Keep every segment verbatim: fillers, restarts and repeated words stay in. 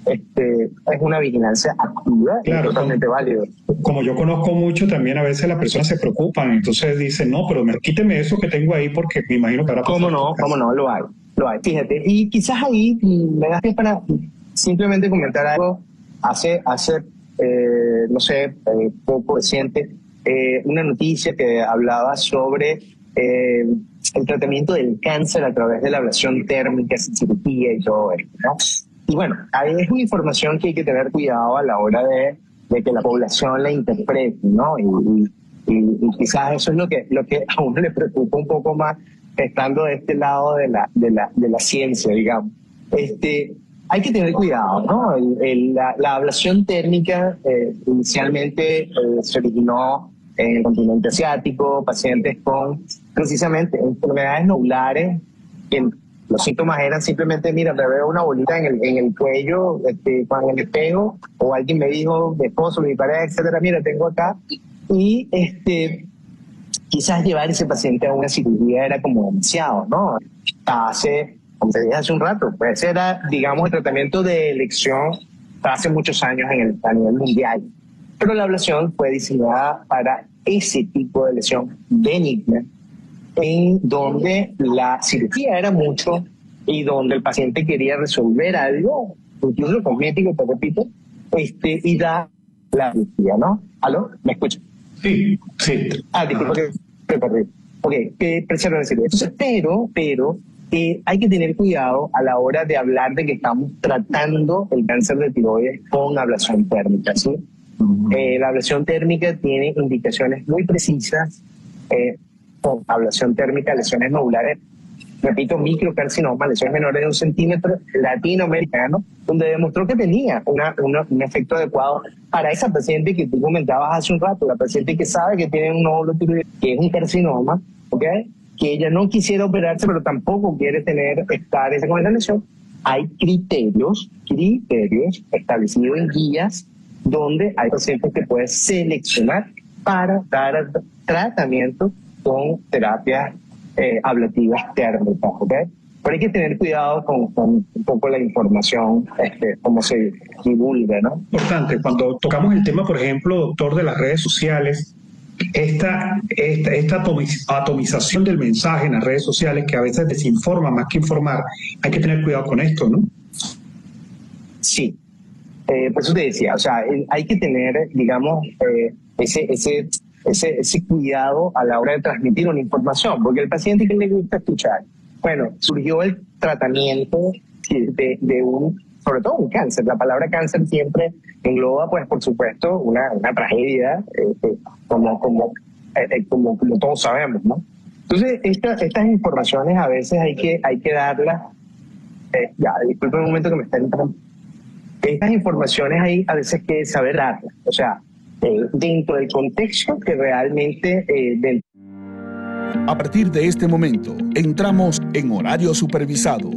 este, es una vigilancia activa claro, y totalmente como, válido. Como yo conozco mucho, también a veces las personas se preocupan, entonces dicen, no, pero me, quíteme eso que tengo ahí porque me imagino que habrá pasado. ¿Cómo no? ¿Cómo no? Lo hay, lo hay. Fíjate, y quizás ahí me das tiempo para simplemente comentar algo. Hace, hace eh, no sé, eh, poco reciente, eh, una noticia que hablaba sobre eh, el tratamiento del cáncer a través de la ablación térmica, sin cirugía y todo esto, ¿no? Y bueno, ahí es una información que hay que tener cuidado a la hora de, de que la población la interprete, ¿no? Y, y, y quizás eso es lo que, lo que a uno le preocupa un poco más estando de este lado de la, de la, de la ciencia, digamos. Este, hay que tener cuidado, ¿no? El, el, la, la ablación térmica eh, inicialmente eh, se originó en el continente asiático, pacientes con precisamente enfermedades nodulares, que los síntomas eran simplemente, mira, me veo una bolita en el, en el cuello, este, con el espejo, o alguien me dijo, mi esposo, mi pareja, etcétera, mira, tengo acá, y este, quizás llevar ese paciente a una cirugía era como demasiado, ¿no? Hace, como te dije hace un rato, pues ese era, digamos, el tratamiento de elección hace muchos años en el, a nivel mundial. Pero la ablación fue diseñada para ese tipo de lesión benigna, en donde la cirugía era mucho y donde el paciente quería resolver algo, incluso cosmético, te repito, este, y da la cirugía, ¿no? ¿Aló? ¿Me escuchas? Sí, sí. Ah, disculpa que me perdí. Ok, que prefiero decirlo. Entonces, pero, pero, eh, hay que tener cuidado a la hora de hablar de que estamos tratando el cáncer de tiroides con ablación térmica, ¿sí? Uh-huh. Eh, la ablación térmica tiene indicaciones muy precisas, eh, con ablación térmica, lesiones nodulares, repito, microcarcinoma, lesiones menores de un centímetro, latinoamericano, donde demostró que tenía una, una, un efecto adecuado para esa paciente que tú comentabas hace un rato, la paciente que sabe que tiene un nódulo tiroideo, que es un carcinoma, ¿ok? Que ella no quisiera operarse, pero tampoco quiere tener, estar esa con esa lesión. Hay criterios, criterios establecidos en guías, donde hay pacientes que puedes seleccionar para dar tratamiento con terapias eh, ablativas térmicas, ¿ok? Pero hay que tener cuidado con, con un poco la información, este, cómo se divulga, ¿no? Importante, cuando tocamos el tema, por ejemplo, doctor, de las redes sociales, esta, esta, esta atomización del mensaje en las redes sociales, que a veces desinforma más que informar, hay que tener cuidado con esto, ¿no? Sí, eh, por eso te decía, o sea, hay que tener, digamos, eh, ese, ese, ese, ese cuidado a la hora de transmitir una información, porque el paciente que le gusta escuchar, bueno, surgió el tratamiento de, de un, sobre todo un cáncer. La palabra cáncer siempre engloba, pues, por supuesto, una, una tragedia, eh, como, como, eh, como, como todos sabemos, ¿no? Entonces, esta, estas informaciones a veces hay que, hay que darlas, eh, ya, disculpe un momento que me está entrando. Estas informaciones hay a veces que saber darlas, o sea, eh, dentro del contexto que realmente... Eh, del... A partir de este momento, entramos en horario supervisado.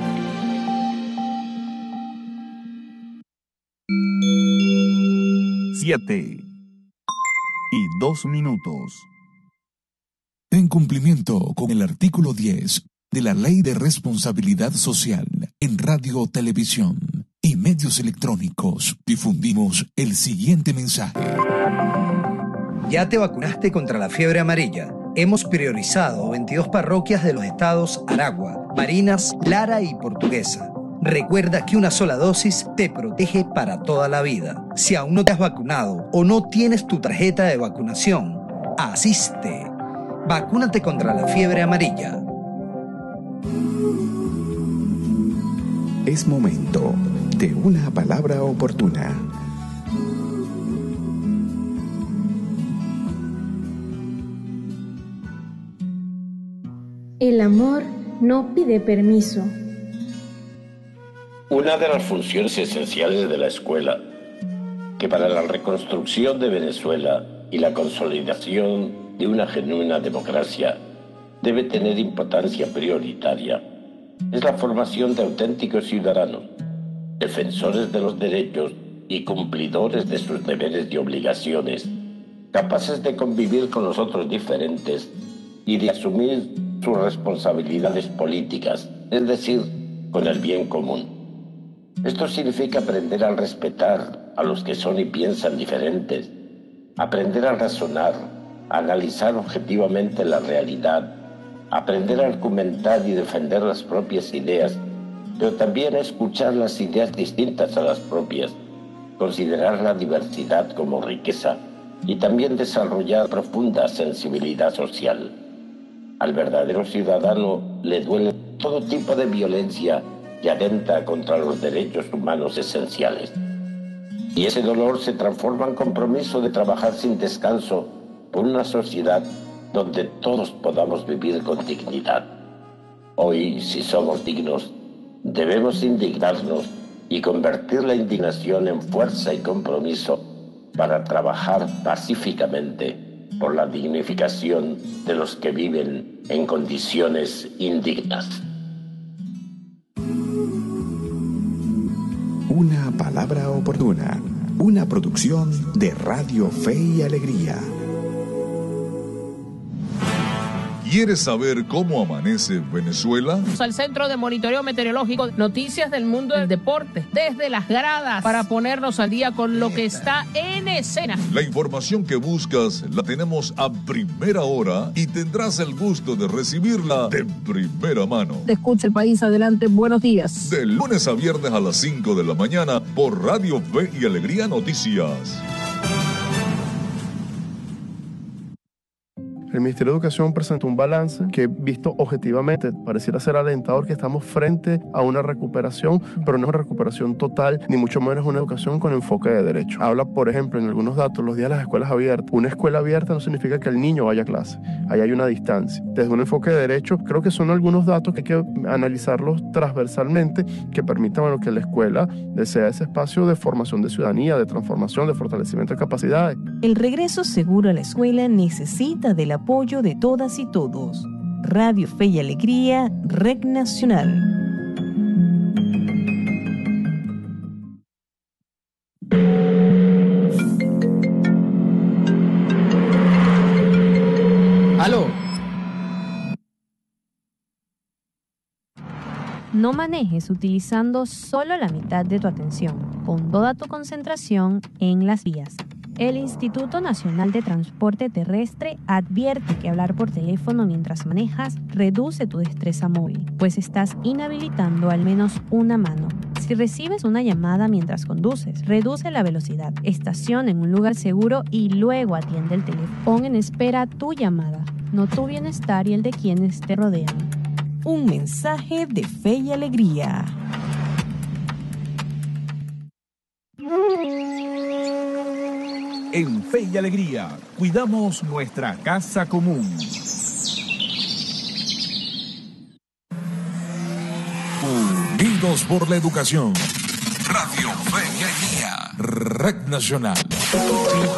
Siete y dos minutos. En cumplimiento con el artículo diez de la Ley de Responsabilidad Social en Radio, Televisión y Medios Electrónicos, difundimos el siguiente mensaje. ¿Ya te vacunaste contra la fiebre amarilla? Hemos priorizado veintidós parroquias de los estados Aragua, Barinas, Lara y Portuguesa. Recuerda que una sola dosis te protege para toda la vida. Si aún no te has vacunado o no tienes tu tarjeta de vacunación, asiste. Vacúnate contra la fiebre amarilla. Es momento de una palabra oportuna. El amor no pide permiso. Una de las funciones esenciales de la escuela, que para la reconstrucción de Venezuela y la consolidación de una genuina democracia debe tener importancia prioritaria, es la formación de auténticos ciudadanos, defensores de los derechos y cumplidores de sus deberes y obligaciones, capaces de convivir con los otros diferentes y de asumir sus responsabilidades políticas, es decir, con el bien común. Esto significa aprender a respetar a los que son y piensan diferentes, aprender a razonar, a analizar objetivamente la realidad, aprender a argumentar y defender las propias ideas, pero también a escuchar las ideas distintas a las propias, considerar la diversidad como riqueza y también desarrollar profunda sensibilidad social. Al verdadero ciudadano le duele todo tipo de violencia que atenta contra los derechos humanos esenciales. Y ese dolor se transforma en compromiso de trabajar sin descanso por una sociedad donde todos podamos vivir con dignidad. Hoy, si somos dignos, debemos indignarnos y convertir la indignación en fuerza y compromiso para trabajar pacíficamente por la dignificación de los que viven en condiciones indignas. Una palabra oportuna, una producción de Radio Fe y Alegría. ¿Quieres saber cómo amanece Venezuela? Al Centro de Monitoreo Meteorológico, noticias del mundo del deporte, desde las gradas, para ponernos al día con lo que está en escena. La información que buscas la tenemos a primera hora y tendrás el gusto de recibirla de primera mano. Te escucha el país, adelante, buenos días. De lunes a viernes a las cinco de la mañana por Radio Fe y Alegría Noticias. El Ministerio de Educación presentó un balance que, visto objetivamente, pareciera ser alentador, que estamos frente a una recuperación, pero no es una recuperación total, ni mucho menos una educación con enfoque de derecho. Habla, por ejemplo, en algunos datos, los días de las escuelas abiertas. Una escuela abierta no significa que el niño vaya a clase. Ahí hay una distancia. Desde un enfoque de derecho, creo que son algunos datos que hay que analizarlos transversalmente, que permitan, bueno, que la escuela sea ese espacio de formación de ciudadanía, de transformación, de fortalecimiento de capacidades. El regreso seguro a la escuela necesita del apoyo de todas y todos. Radio Fe y Alegría, Red Nacional. ¡Aló! No manejes utilizando solo la mitad de tu atención. Pon toda tu concentración en las vías. El Instituto Nacional de Transporte Terrestre advierte que hablar por teléfono mientras manejas reduce tu destreza móvil, pues estás inhabilitando al menos una mano. Si recibes una llamada mientras conduces, reduce la velocidad, estaciona en un lugar seguro y luego atiende el teléfono. Pon en espera tu llamada, no tu bienestar y el de quienes te rodean. Un mensaje de Fe y Alegría. En Fe y Alegría, cuidamos nuestra casa común. Unidos por la educación. Radio Fe y Alegría. Red Nacional.